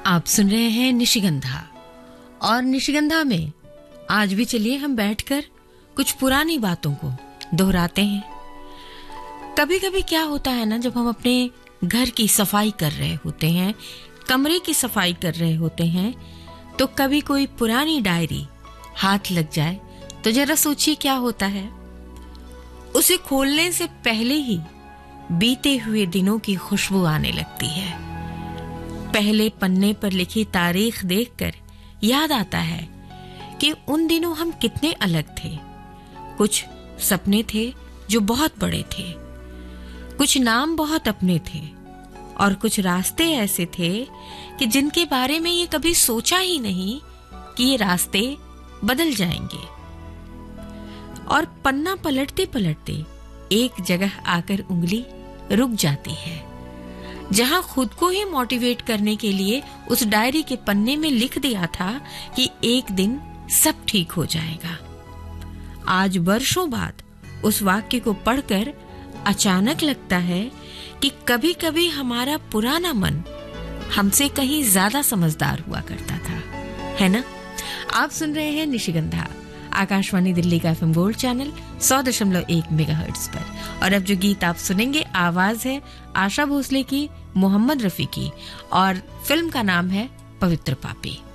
आप सुन रहे हैं निशिगंधा और निशिगंधा में आज भी चलिए हम बैठकर कुछ पुरानी बातों को दोहराते हैं। कभी कभी क्या होता है ना, जब हम अपने घर की सफाई कर रहे होते हैं, कमरे की सफाई कर रहे होते हैं, तो कभी कोई पुरानी डायरी हाथ लग जाए तो जरा सोचिए क्या होता है। उसे खोलने से पहले ही बीते हुए दिनों की खुशबू आने लगती है। पहले पन्ने पर लिखी तारीख देखकर याद आता है कि उन दिनों हम कितने अलग थे। कुछ सपने थे जो बहुत बड़े थे, कुछ नाम बहुत अपने थे और कुछ रास्ते ऐसे थे कि जिनके बारे में ये कभी सोचा ही नहीं कि ये रास्ते बदल जाएंगे। और पन्ना पलटते पलटते एक जगह आकर उंगली रुक जाती है, जहां खुद को ही मोटिवेट करने के लिए उस डायरी के पन्ने में लिख दिया था कि एक दिन सब ठीक हो जाएगा। आज वर्षों बाद उस वाक्य को पढ़कर अचानक लगता है कि कभी-कभी हमारा पुराना मन हमसे कहीं ज्यादा समझदार हुआ करता था, है ना? आप सुन रहे हैं निशिगंधा, आकाशवाणी दिल्ली का एफएम गोल्ड चैनल 100.1 मेगाहर्ट्ज पर। और अब जो गीत आप सुनेंगे, आवाज है आशा भोसले की, मोहम्मद रफी की, और फिल्म का नाम है पवित्र पापी।